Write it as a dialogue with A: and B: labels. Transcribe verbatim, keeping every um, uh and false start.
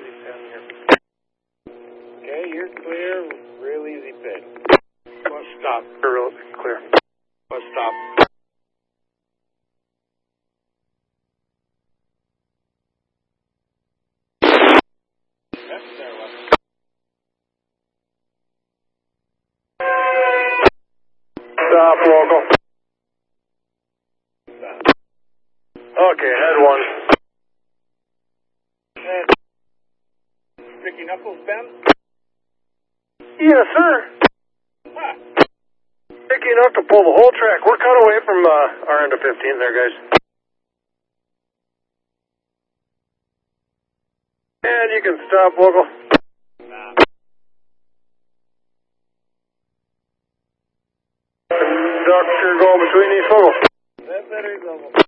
A: easy pin here.
B: Okay, you're clear. Real easy pin.
A: Bus stop. Real clear. Bus stop.
B: That's there, left.
A: Stop, local.
B: Stop.
A: Okay, head one.
B: And sticky knuckles, Ben?
A: Yes, sir.
B: Huh.
A: Sticky enough to pull the whole track. We're cut away from uh, our end of fifteen there, guys. And you can stop, local.
B: Nah.
A: Conductor going between these folks.
B: That battery's level.